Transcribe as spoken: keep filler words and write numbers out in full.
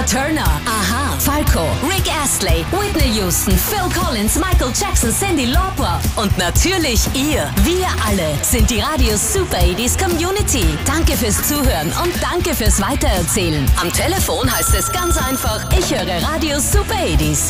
Tina Turner, Aha, Falco, Rick Astley, Whitney Houston, Phil Collins, Michael Jackson, Cyndi Lauper und natürlich ihr. Wir alle sind die Radio Super achtziger Community. Danke fürs Zuhören und danke fürs Weitererzählen. Am Telefon heißt es ganz einfach, ich höre Radio Super achtziger.